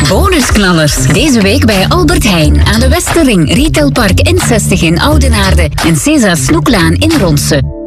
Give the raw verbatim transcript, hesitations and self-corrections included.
Bonusknallers. Deze week bij Albert Heijn aan de Westerring, Retailpark N zestig in Oudenaarde en César Snoeklaan in Ronse.